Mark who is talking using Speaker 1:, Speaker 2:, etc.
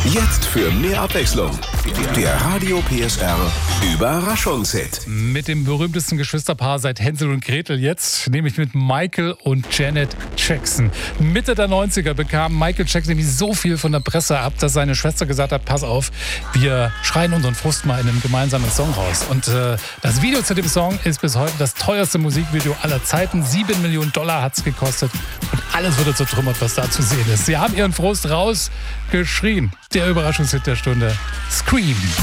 Speaker 1: Jetzt für mehr Abwechslung. Der Radio PSR Überraschungshit.
Speaker 2: Mit dem berühmtesten Geschwisterpaar seit Hänsel und Gretel jetzt, nämlich mit Michael und Janet Jackson. Mitte der 90er bekam Michael Jackson nämlich so viel von der Presse ab, dass seine Schwester gesagt hat, pass auf, wir schreien unseren Frust mal in einem gemeinsamen Song raus. Und das Video zu dem Song ist bis heute das teuerste Musikvideo aller Zeiten. $7 Millionen hat es gekostet und alles wurde zertrümmert, was da zu sehen ist. Sie haben ihren Frust rausgeschrien. Der Überraschungshit der Stunde. Scream.